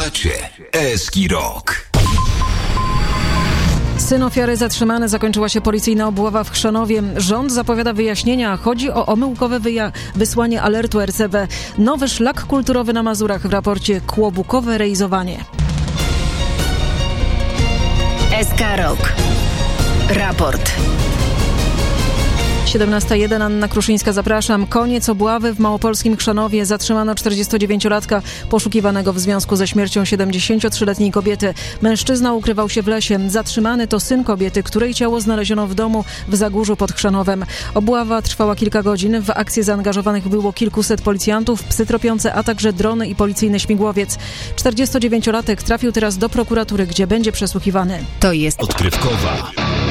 Słuchacie Eski Rock. Syn ofiary zatrzymany, zakończyła się policyjna obława w Chrzanowie. Rząd zapowiada wyjaśnienia. Chodzi o omyłkowe wysłanie alertu RCW. Nowy szlak kulturowy na Mazurach w raporcie Kłobukowe rejzowanie. SK Rock. Raport. 17:01, Anna Kruszyńska, zapraszam. Koniec obławy w małopolskim Chrzanowie. Zatrzymano 49-latka poszukiwanego w związku ze śmiercią 73-letniej kobiety. Mężczyzna ukrywał się w lesie. Zatrzymany to syn kobiety, której ciało znaleziono w domu w Zagórzu pod Chrzanowem. Obława trwała kilka godzin. W akcję zaangażowanych było kilkuset policjantów, psy tropiące, a także drony i policyjny śmigłowiec. 49-latek trafił teraz do prokuratury, gdzie będzie przesłuchiwany. To jest Odkrywkowa.